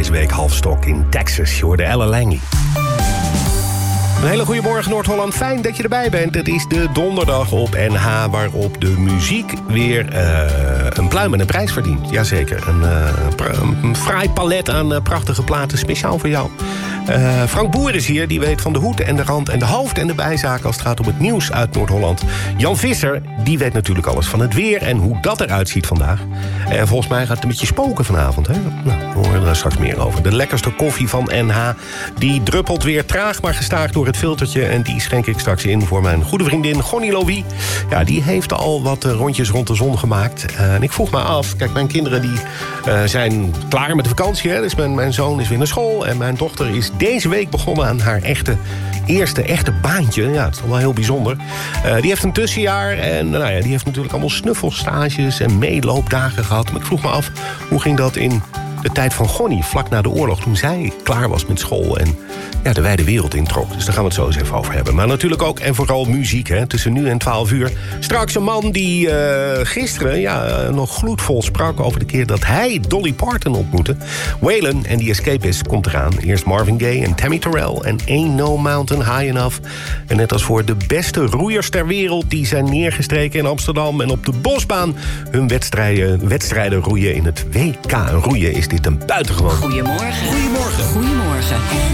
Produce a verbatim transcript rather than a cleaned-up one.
deze week halfstok in Texas. Je hoorde Ella Langley. Een hele goede morgen Noord-Holland. Fijn dat je erbij bent. Het is de donderdag op N H waarop de muziek weer uh, een pluim en een prijs verdient. Jazeker. Een, uh, pra- een fraai palet aan uh, prachtige platen speciaal voor jou. Uh, Frank Boer is hier, die weet van de hoed en de rand en de hoofd en de bijzaken als het gaat om het nieuws uit Noord-Holland. Jan Visser, die weet natuurlijk alles van het weer en hoe dat eruit ziet vandaag. En volgens mij gaat het een beetje spoken vanavond. Hè? Nou, we horen er daar straks meer over. De lekkerste koffie van N H, die druppelt weer traag maar gestaag door het filtertje. En die schenk ik straks in voor mijn goede vriendin Gonnie Louis. Ja, die heeft al wat rondjes rond de zon gemaakt. Uh, en ik vroeg me af, kijk, mijn kinderen die uh, zijn klaar met de vakantie. Hè? Dus mijn, mijn zoon is weer naar school en mijn dochter is deze week begonnen aan haar echte, eerste echte baantje. Ja, het is toch wel heel bijzonder. Uh, die heeft een tussenjaar en nou ja, die heeft natuurlijk allemaal snuffelstages en meeloopdagen gehad. Maar ik vroeg me af, hoe ging dat in de tijd van Gonnie, vlak na de oorlog, toen zij klaar was met school en ja, de wijde wereld introk. Dus daar gaan we het zo eens even over hebben. Maar natuurlijk ook en vooral muziek, hè, tussen nu en twaalf uur. Straks een man die uh, gisteren ja, nog gloedvol sprak over de keer dat hij Dolly Parton ontmoette. Waylon en The Escapist komt eraan. Eerst Marvin Gaye en Tammy Terrell en Ain't No Mountain High Enough. En net als voor de beste roeiers ter wereld, die zijn neergestreken in Amsterdam en op de Bosbaan hun wedstrijden, wedstrijden roeien in het W K roeien, is dit een buitengewoon. Goedemorgen. Goedemorgen. Goedemorgen.